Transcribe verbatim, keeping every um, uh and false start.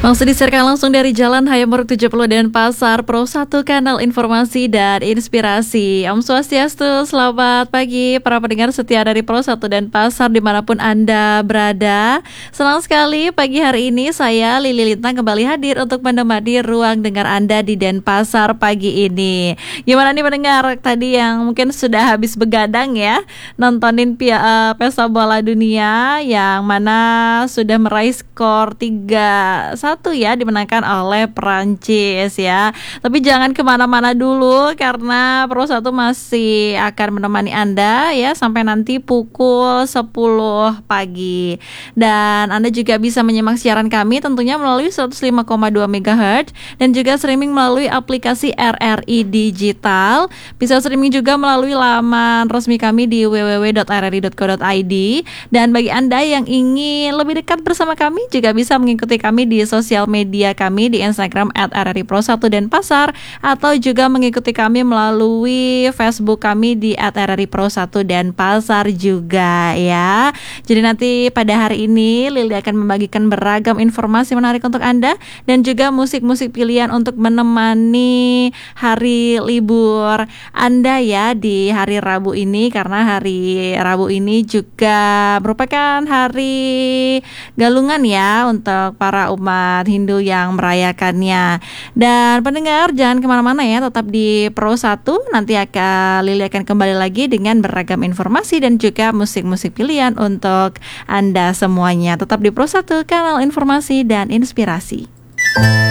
Langsung disiarkan langsung dari Jalan Hayamuruk tujuh puluh Denpasar, Pro satu Kanal Informasi dan Inspirasi. Om Swastiastu, selamat pagi para pendengar setia dari Pro satu Denpasar dimanapun Anda berada. Senang sekali pagi hari ini saya Lili Lintang kembali hadir untuk menemani ruang dengar Anda di Denpasar pagi ini. Gimana nih pendengar tadi yang mungkin sudah habis begadang ya, nontonin pia, uh, Pesta Bola Dunia yang mana sudah meraih skor tiga satu ya, dimenangkan oleh Prancis ya. Tapi jangan kemana-mana dulu karena Pro satu masih akan menemani Anda ya sampai nanti pukul sepuluh pagi. Dan Anda juga bisa menyimak siaran kami tentunya melalui seratus lima koma dua megahertz dan juga streaming melalui aplikasi R R I Digital. Bisa streaming juga melalui laman resmi kami di w w w dot r r i dot co dot i d. Dan bagi Anda yang ingin lebih dekat bersama kami juga bisa mengikuti kami di sosial media kami di Instagram at r r i pro satu denpasar atau juga mengikuti kami melalui Facebook kami di at r r i pro satu denpasar juga ya. Jadi nanti pada hari ini Lili akan membagikan beragam informasi menarik untuk Anda dan juga musik-musik pilihan untuk menemani hari libur Anda ya di hari Rabu ini, karena hari Rabu ini juga merupakan hari galungan ya untuk para umat Hindu yang merayakannya. Dan pendengar jangan kemana-mana ya, tetap di Pro satu. Nanti akan Lili akan kembali lagi dengan beragam informasi dan juga musik-musik pilihan untuk Anda semuanya. Tetap di Pro satu, Kanal Informasi dan Inspirasi.